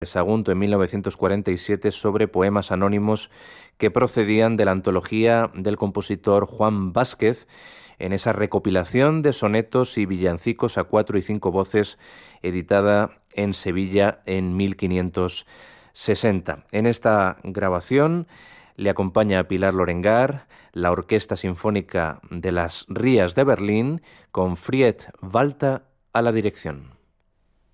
Sagunto en 1947 sobre poemas anónimos que procedían de la antología del compositor Juan Vázquez, en esa recopilación de sonetos y villancicos a 4 y 5 voces editada en Sevilla en 1560. En esta grabación le acompaña Pilar Lorengar, la Orquesta Sinfónica de las Rías de Berlín, con Fried Walter a la dirección.